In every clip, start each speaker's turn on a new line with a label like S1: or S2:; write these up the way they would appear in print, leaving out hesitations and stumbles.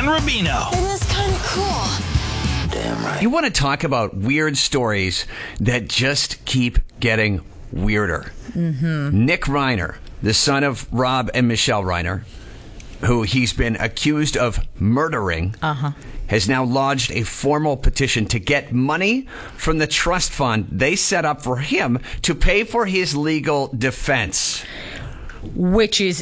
S1: Rubino.
S2: It is kind of cool.
S3: Damn right.
S4: You want to talk about weird stories that just keep getting weirder. Nick Reiner, the son of Rob and Michelle Reiner, who he's been accused of murdering, has now lodged a formal petition to get money from the trust fund they set up for him to pay for his legal defense.
S5: Which is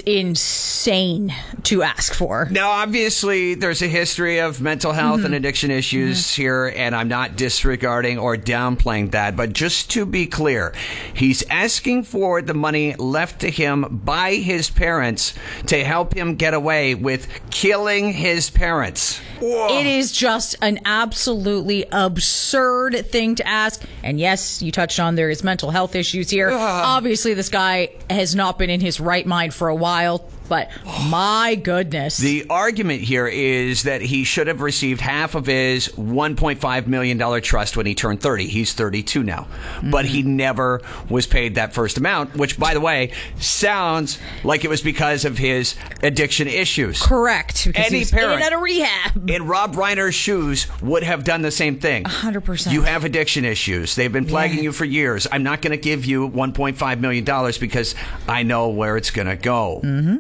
S5: insane to ask for.
S4: Now, obviously, there's a history of mental health and addiction issues here, and I'm not disregarding or downplaying that. But just to be clear, he's asking for the money left to him by his parents to help him get away with killing his parents. Whoa.
S5: It is just an absolutely absurd thing to ask. And yes, you touched on there is mental health issues here. Obviously, this guy has not been in his right mind for a while. But my goodness.
S4: The argument here is that he should have received half of his $1.5 million trust when he turned 30. He's 32 now. But he never was paid that first amount, which, by the way, sounds like it was because of his addiction issues.
S5: Correct. Because
S4: Any
S5: he's
S4: parent
S5: in and out of rehab.
S4: in Rob Reiner's shoes would have done the same thing.
S5: 100%.
S4: You have addiction issues. They've been plaguing you for years. I'm not going to give you $1.5 million because I know where it's going to go.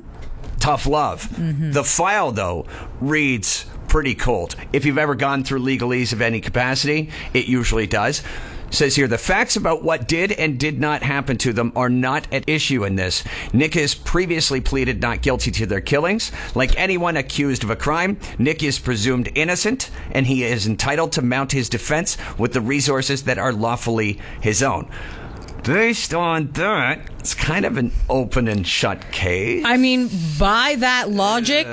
S4: Tough love. The file, though, reads pretty cold. If you've ever gone through legalese of any capacity, it usually does. Says here, the facts about what did and did not happen to them are not at issue in this. Nick has previously pleaded not guilty to their killings. Like anyone accused of a crime, Nick is presumed innocent, and he is entitled to mount his defense with the resources that are lawfully his own. Based on that, it's kind of an open and shut case.
S5: I mean, by that logic,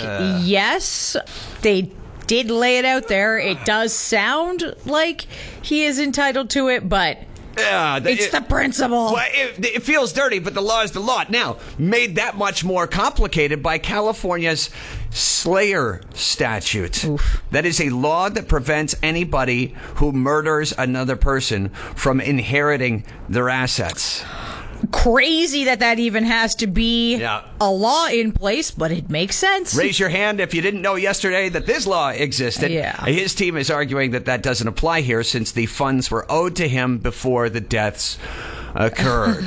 S5: yes, they did lay it out there. It does sound like he is entitled to it, but it's the principle.
S4: Well, it feels dirty, but the law is the law. Now, made that much more complicated by California's Slayer statute. That is a law that prevents anybody who murders another person from inheriting their assets.
S5: Crazy that even has to be a law in place, but it makes sense.
S4: Raise your hand if you didn't know yesterday that this law existed. His team is arguing that doesn't apply here since the funds were owed to him before the deaths occurred.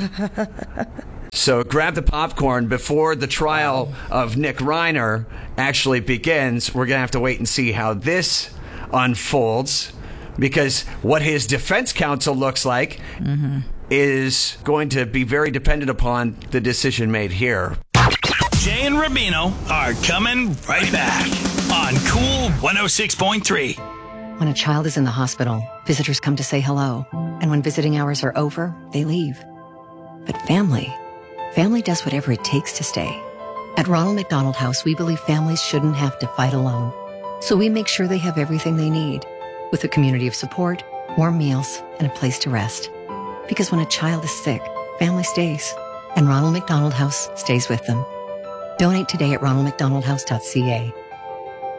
S4: So grab the popcorn before the trial of Nick Reiner actually begins. We're going to have to wait and see how this unfolds, because what his defense counsel looks like is going to be very dependent upon the decision made here.
S1: Jay and Rubino are coming right back on Cool 106.3.
S6: When a child is in the hospital, visitors come to say hello. And when visiting hours are over, they leave. But family does whatever it takes to stay. At Ronald McDonald House, we believe families shouldn't have to fight alone. So we make sure they have everything they need, with a community of support, warm meals, and a place to rest. Because when a child is sick, family stays, and Ronald McDonald House stays with them. Donate today at ronaldmcdonaldhouse.ca.